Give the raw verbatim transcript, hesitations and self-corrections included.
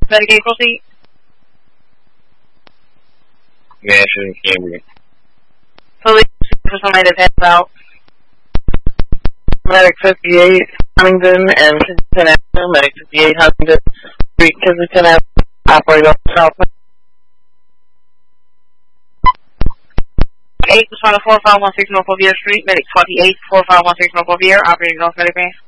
Medicaid proceed. Mansion, Cambria. Police for somebody that passed out. Medic fifty-eight, Huntington, and Kensington Avenue. Medic fifty-eight, Huntington Street, Kensington Avenue. Operator South. eight, four five one six North Riviera Street. Medic twenty-eight, four five one six North Riviera. Operating North Medic Base.